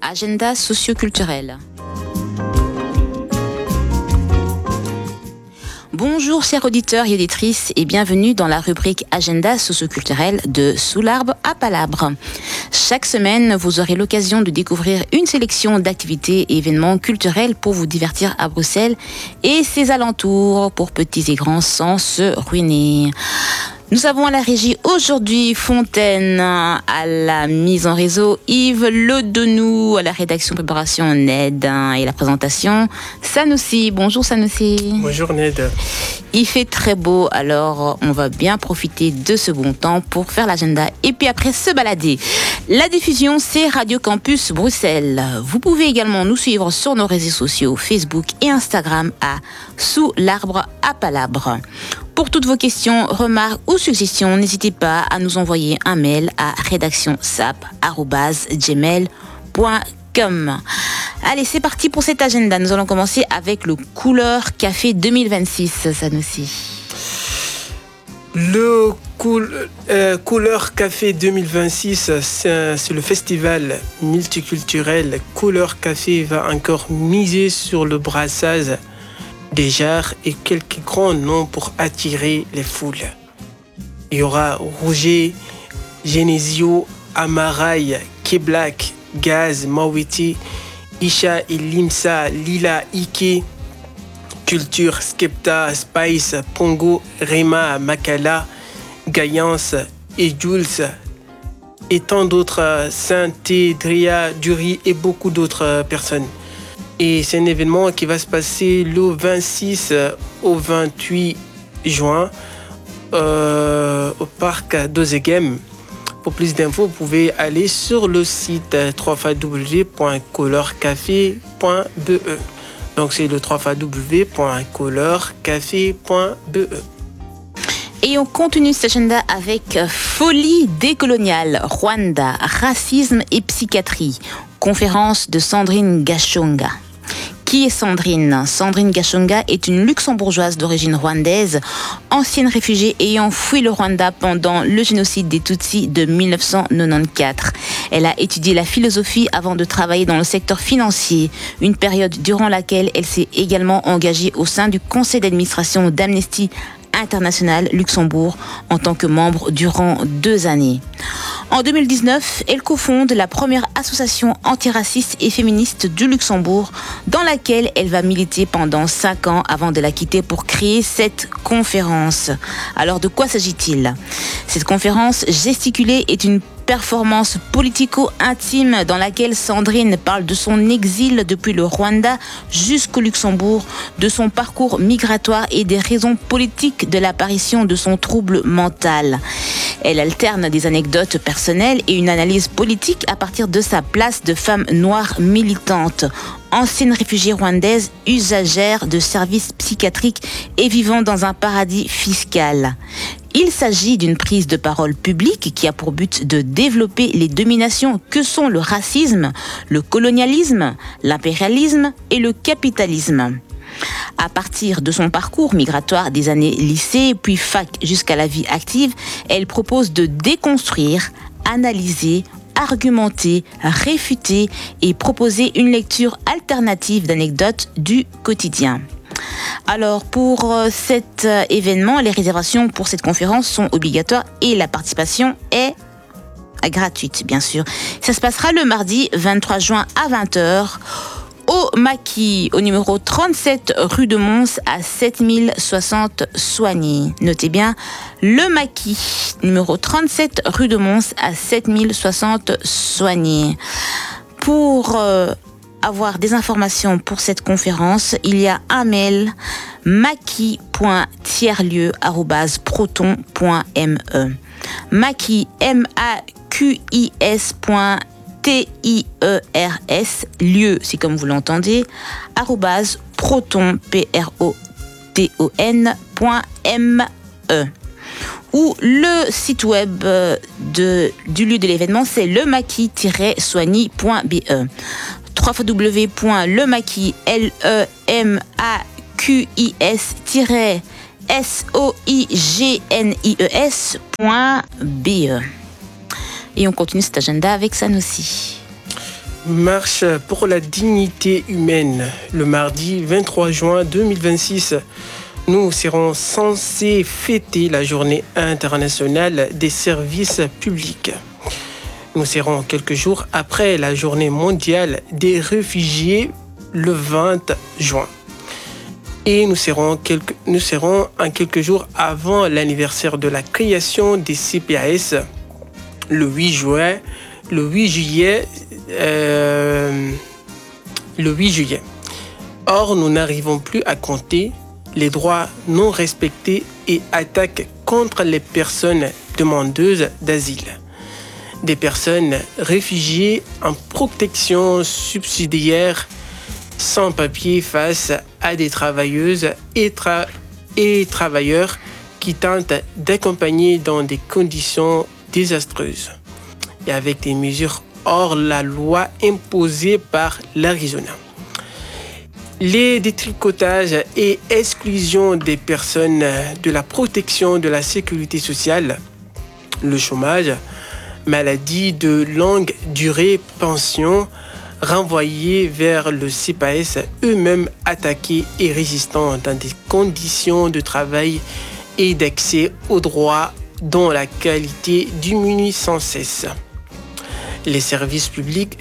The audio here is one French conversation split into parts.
agenda socio-culturel. Bonjour chers auditeurs et auditrices et bienvenue dans la rubrique Agenda socio-culturel de Sous l'arbre à Palabre. Chaque semaine, vous aurez l'occasion de découvrir une sélection d'activités et événements culturels pour vous divertir à Bruxelles et ses alentours pour petits et grands sans se ruiner. Nous avons à la régie aujourd'hui Fontaine, à la mise en réseau Yves Ledonou, à la rédaction préparation Ned et la présentation Sanoussi. Bonjour Sanoussi. Bonjour Ned. Il fait très beau, alors on va bien profiter de ce bon temps pour faire l'agenda et puis après se balader. La diffusion, c'est Radio Campus Bruxelles. Vous pouvez également nous suivre sur nos réseaux sociaux Facebook et Instagram à Sous l'arbre à Palabre. Pour toutes vos questions, remarques ou suggestions, n'hésitez pas à nous envoyer un mail à redactionsap@gmail.com. Allez, c'est parti pour cet agenda. Nous allons commencer avec le Couleur Café 2026, Sanoussi. Le Couleur Café 2026, c'est le festival multiculturel. Couleur Café va encore miser sur le brassage des genres et quelques grands noms pour attirer les foules. Il y aura Roger, Genesio, Amaraï, Keblak, Gaz, Mawiti, Isha et Limsa, Lila, Ike, Culture, Skepta, Spice, Pongo, Rema, Makala, Gaillance et Jules et tant d'autres, Sainté, Dria, Dury et beaucoup d'autres personnes. Et c'est un événement qui va se passer le 26 au 28 juin au parc d'Ozegem. Pour plus d'infos, vous pouvez aller sur le site www.couleur-café.be. Donc c'est le www.couleur-café.be. Et on continue cet agenda avec Folie décoloniale, Rwanda, racisme et psychiatrie. Conférence de Sandrine Gashonga. Qui est Sandrine ? Sandrine Gashonga est une luxembourgeoise d'origine rwandaise, ancienne réfugiée ayant fui le Rwanda pendant le génocide des Tutsis de 1994. Elle a étudié la philosophie avant de travailler dans le secteur financier, une période durant laquelle elle s'est également engagée au sein du conseil d'administration d'Amnesty International Luxembourg en tant que membre durant 2 années. En 2019, elle cofonde la première association antiraciste et féministe du Luxembourg dans laquelle elle va militer pendant 5 ans avant de la quitter pour créer cette conférence. Alors de quoi s'agit-il ? Cette conférence gesticulée est une performance politico-intime dans laquelle Sandrine parle de son exil depuis le Rwanda jusqu'au Luxembourg, de son parcours migratoire et des raisons politiques de l'apparition de son trouble mental. Elle alterne des anecdotes personnelles et une analyse politique à partir de sa place de femme noire militante, ancienne réfugiée rwandaise, usagère de services psychiatriques et vivant dans un paradis fiscal. Il s'agit d'une prise de parole publique qui a pour but de développer les dominations que sont le racisme, le colonialisme, l'impérialisme et le capitalisme. À partir de son parcours migratoire des années lycée puis fac jusqu'à la vie active, elle propose de déconstruire, analyser, argumenter, réfuter et proposer une lecture alternative d'anecdotes du quotidien. Alors pour cet événement, les réservations pour cette conférence sont obligatoires et la participation est gratuite bien sûr. Ça se passera le mardi 23 juin à 20h au Maquis, au numéro 37 rue de Mons à 7060 Soigny. Notez bien, le Maquis, numéro 37 rue de Mons à 7060 Soigny. Pour avoir des informations pour cette conférence, il y a un mail maqui.tierlieu@proton.me. Maqui, MAQIS.TIERS, lieu, c'est comme vous l'entendez, @proton, PROTON.me. Ou le site web du lieu de l'événement, c'est lemaquis-soigny.be. www.lemaquis-soignies.be. Et on continue cet agenda avec Sanoussi. Marche pour la dignité humaine. Le mardi 23 juin 2026, nous serons censés fêter la journée internationale des services publics. Nous serons quelques jours après la journée mondiale des réfugiés le 20 juin. Et nous serons quelques jours avant l'anniversaire de la création des CPAS, le 8 juillet. Or, nous n'arrivons plus à compter les droits non respectés et attaques contre les personnes demandeuses d'asile. Des personnes réfugiées en protection subsidiaire sans papier face à des travailleuses et travailleurs qui tentent d'accompagner dans des conditions désastreuses et avec des mesures hors la loi imposées par l'Arizona. Les détricotages et exclusions des personnes de la protection de la sécurité sociale, le chômage, maladie de longue durée, pension, renvoyés vers le CPAS, eux-mêmes attaqués et résistants dans des conditions de travail et d'accès aux droits dont la qualité diminue sans cesse. Les services publics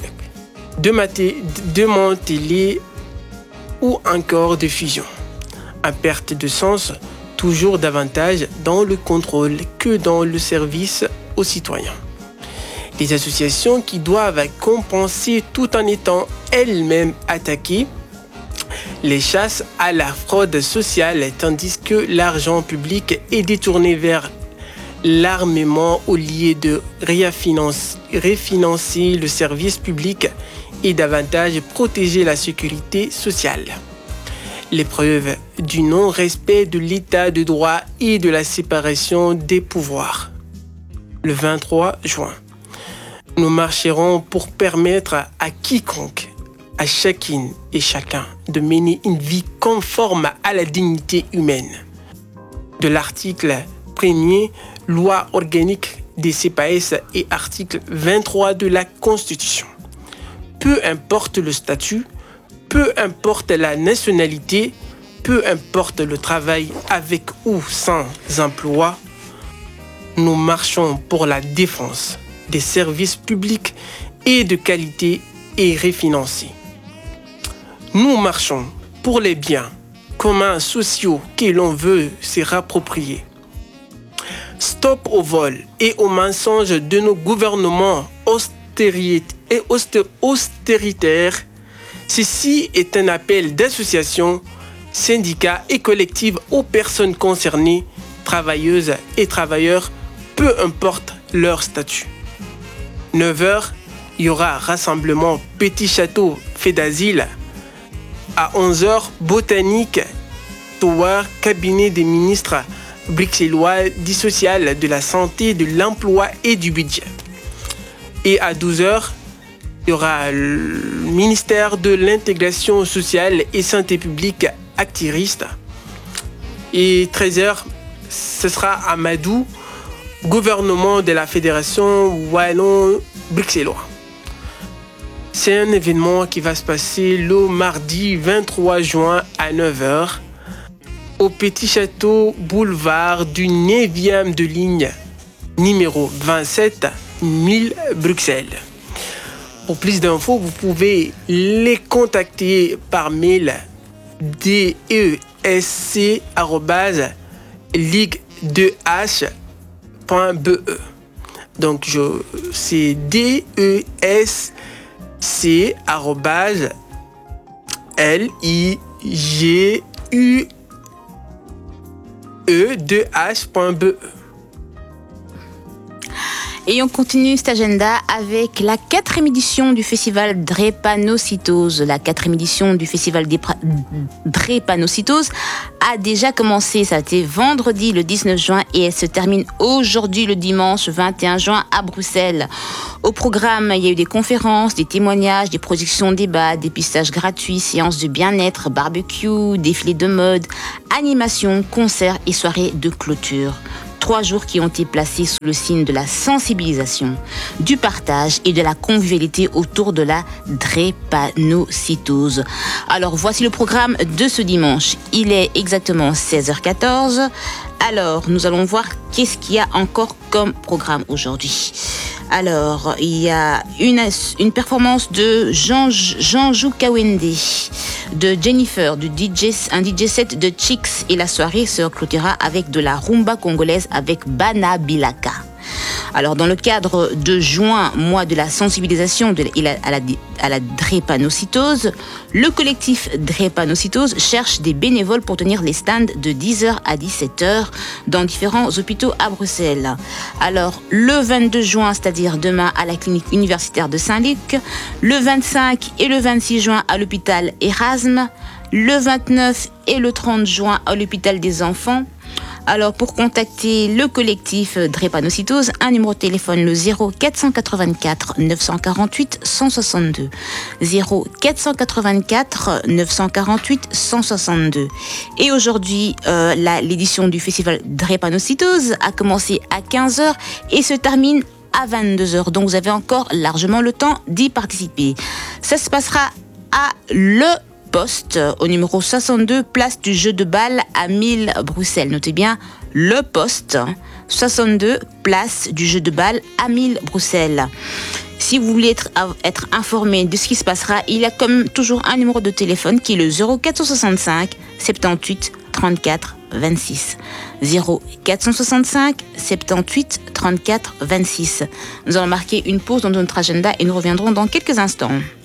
démantelés ou encore de fusion, en perte de sens, toujours davantage dans le contrôle que dans le service aux citoyens. Les associations qui doivent compenser tout en étant elles-mêmes attaquées les chassent à la fraude sociale tandis que l'argent public est détourné vers l'armement au lieu de refinancer le service public et davantage protéger la sécurité sociale. Les preuves du non-respect de l'état de droit et de la séparation des pouvoirs. Le 23 juin, nous marcherons pour permettre à quiconque, à chacune et chacun de mener une vie conforme à la dignité humaine. De l'article 1er, loi organique des CPAS et article 23 de la Constitution. Peu importe le statut, peu importe la nationalité, peu importe le travail avec ou sans emploi, nous marchons pour la défense des services publics et de qualité et refinancés. Nous marchons pour les biens communs sociaux que l'on veut se rapproprier. Stop au vol et aux mensonges de nos gouvernements austéritaires. Ceci est un appel d'associations, syndicats et collectifs aux personnes concernées, travailleuses et travailleurs, peu importe leur statut. 9h, il y aura rassemblement Petit Château fait d'asile. À 11h, botanique, Tower, cabinet des ministres bruxellois du social, de la santé, de l'emploi et du budget. Et à 12h, il y aura le ministère de l'intégration sociale et santé publique activiste. Et 13h, ce sera Amadou, gouvernement de la Fédération wallon-bruxellois. C'est un événement qui va se passer le mardi 23 juin à 9h au Petit Château, boulevard du 9e de ligne, numéro 27, 1000 Bruxelles. Pour plus d'infos, vous pouvez les contacter par mail desc@ligue2h.be. Donc c'est desc@ligue2h.be. Et on continue cet agenda avec la 4e édition du festival Drépanocytose. La 4e édition du festival Drépanocytose a déjà commencé. Ça a été vendredi le 19 juin et elle se termine aujourd'hui le dimanche 21 juin à Bruxelles. Au programme, il y a eu des conférences, des témoignages, des projections, débats, dépistage gratuit, séances de bien-être, barbecue, défilés de mode, animations, concerts et soirées de clôture. 3 jours qui ont été placés sous le signe de la sensibilisation, du partage et de la convivialité autour de la drépanocytose. Alors voici le programme de ce dimanche. Il est exactement 16h14. Alors nous allons voir qu'est-ce qu'il y a encore comme programme aujourd'hui. Alors, il y a une performance de Jean-Jou Kawende, de Jennifer, un DJ set de Chicks, et la soirée se clôturera avec de la rumba congolaise avec Bana Bilaka. Alors, dans le cadre de juin, mois de la sensibilisation à la drépanocytose, le collectif Drépanocytose cherche des bénévoles pour tenir les stands de 10h à 17h dans différents hôpitaux à Bruxelles. Alors, le 22 juin, c'est-à-dire demain, à la clinique universitaire de Saint-Luc, le 25 et le 26 juin à l'hôpital Erasme, le 29 et le 30 juin à l'hôpital des enfants. Alors, pour contacter le collectif Drépanocytose, un numéro de téléphone, le 0484 948 162. 0484 948 162. Et aujourd'hui, l'édition du festival Drépanocytose a commencé à 15h et se termine à 22h. Donc, vous avez encore largement le temps d'y participer. Ça se passera à Le Poste, au numéro 62, place du jeu de balle à 1000 Bruxelles. Notez bien, Le Poste, 62, place du jeu de balle à 1000 Bruxelles. Si vous voulez être informé de ce qui se passera, il y a comme toujours un numéro de téléphone qui est le 0465 78 34 26. 0465 78 34 26. Nous allons marquer une pause dans notre agenda et nous reviendrons dans quelques instants.